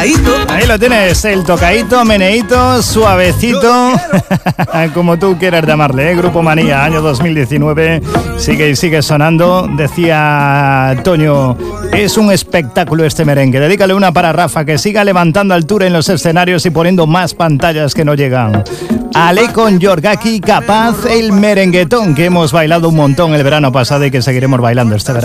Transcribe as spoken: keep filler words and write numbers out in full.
tocadito. Ahí lo tienes, el tocadito, meneíto, suavecito, como tú quieras llamarle, ¿eh? Grupo Manía, año dos mil diecinueve, sigue y sigue sonando. Decía Toño, es un espectáculo este merengue. Dedícale una para Rafa, que siga levantando altura en los escenarios y poniendo más pantallas que no llegan. Ale con Yorgaki, Capaz, el merenguetón que hemos bailado un montón el verano pasado y que seguiremos bailando este verano.